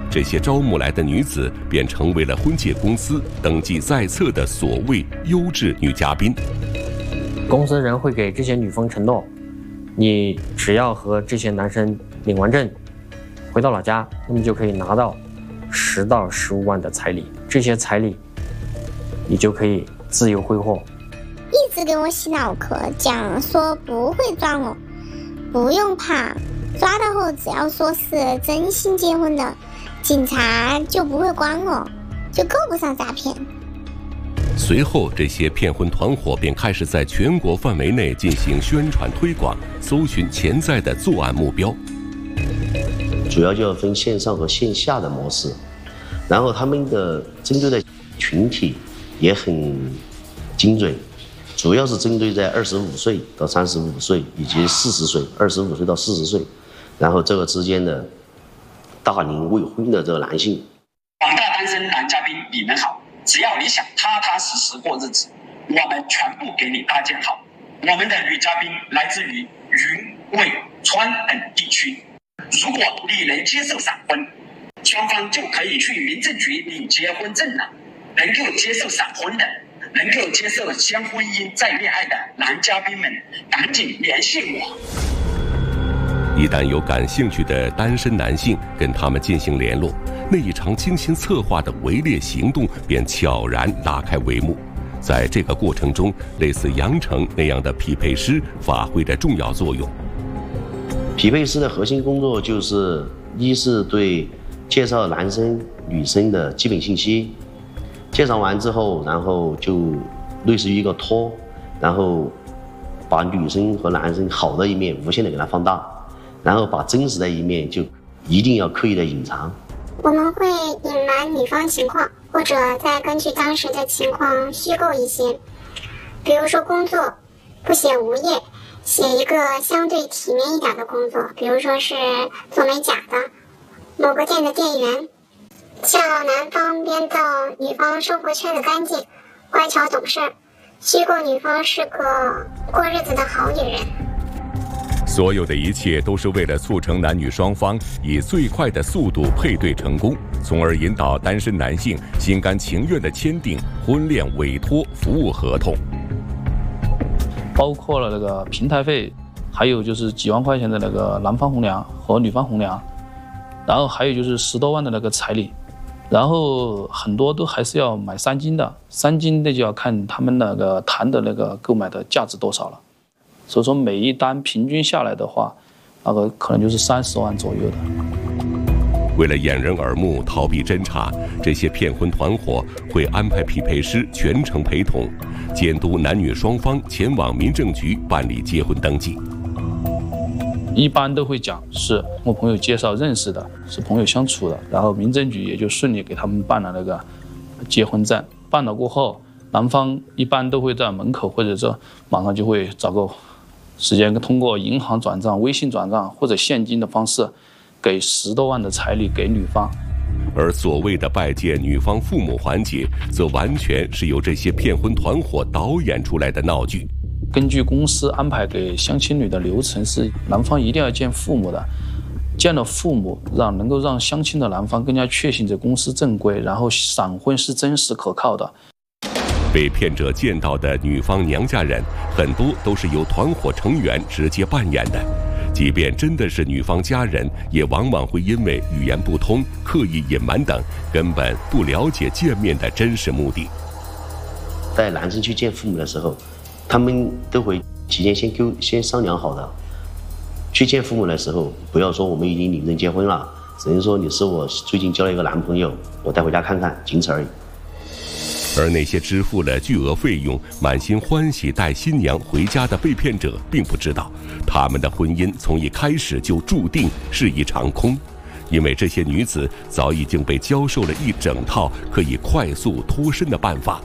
这些招募来的女子便成为了婚介公司登记在册的所谓优质女嘉宾。 公司人会给这些女方承诺，你只要和这些男生领完证，回到老家，那么就可以拿到10到15万的彩礼，这些彩礼你就可以自由挥霍。 一直给我洗脑壳，讲说不会抓我，不用怕，抓到后只要说是真心结婚的，警察就不会管我，就够不上诈骗。 随后，这些骗婚团伙便开始在全国范围内进行宣传推广，搜寻潜在的作案目标。 主要就要分线上和线下的模式，然后他们的针对的群体也很精准，主要是针对在25岁到35岁以及40岁，25岁到40岁，然后这个之间的大龄未婚的这个男性。 广大单身男嘉宾，你们好！只要你想踏踏实实过日子，我们全部给你搭建好。我们的女嘉宾来自于云、贵、川等地区。如果你能接受闪婚，双方就可以去民政局领结婚证了。能够接受闪婚的，能够接受先婚姻再恋爱的男嘉宾们，赶紧联系我。 一旦有感兴趣的单身男性跟他们进行联络，那一场精心策划的围猎行动便悄然拉开帷幕。在这个过程中，类似杨成那样的匹配师发挥着重要作用。 匹配师的核心工作就是一是对介绍男生女生的基本信息，介绍完之后，然后就类似于一个托，然后把女生和男生好的一面无限的给它放大，然后把真实的一面就一定要刻意的隐藏。 我们会隐瞒女方情况，或者再根据当时的情况虚构一些，比如说工作不写无业，写一个相对体面一点的工作，比如说是做美甲的，某个店的店员，叫男方编造女方生活圈子干净，乖巧懂事，虚构女方是个过日子的好女人。 所有的一切都是为了促成男女双方以最快的速度配对成功，从而引导单身男性心甘情愿地签订婚恋委托服务合同。 包括了那个平台费，还有就是几万块钱的那个男方红娘和女方红娘，然后还有就是10多万的那个彩礼，然后很多都还是要买3金的，3金的就要看他们那个谈的那个购买的价值多少了。所以说每一单平均下来的话，那个可能就是30万左右的。 为了掩人耳目，逃避侦查，这些骗婚团伙会安排匹配师全程陪同，监督男女双方前往民政局办理结婚登记。 一般都会讲是我朋友介绍认识的，是朋友相处的，然后民政局也就顺利给他们办了那个结婚证。办了过后，男方一般都会在门口或者这马上就会找个时间，通过银行转账、微信转账或者现金的方式，给10多万的彩礼给女方。 而所谓的拜见女方父母环节，则完全是由这些骗婚团伙导演出来的闹剧。 根据公司安排给相亲女的流程是，男方一定要见父母的，见了父母，能够让相亲的男方更加确信这公司正规，然后闪婚是真实可靠的。 被骗者见到的女方娘家人，很多都是由团伙成员直接扮演的。即便真的是女方家人，也往往会因为语言不通、刻意隐瞒等，根本不了解见面的真实目的。 带男生去见父母的时候，他们都会提前先商量好的。去见父母的时候，不要说我们已经领证结婚了，只能说你是我最近交了一个男朋友，我带回家看看，仅此而已。 而那些支付了巨额费用、满心欢喜带新娘回家的被骗者，并不知道他们的婚姻从一开始就注定是一场空，因为这些女子早已经被教授了一整套可以快速脱身的办法。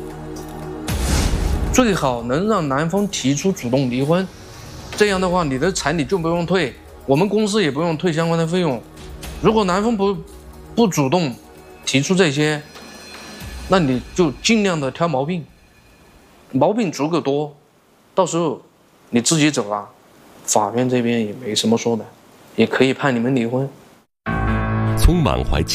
最好能让男方提出主动离婚，这样的话你的彩礼就不用退，我们公司也不用退相关的费用。如果男方不主动提出这些，那你就尽量的挑毛病，毛病足够多，到时候你自己走了，法院这边也没什么说的，也可以判你们离婚。 从满怀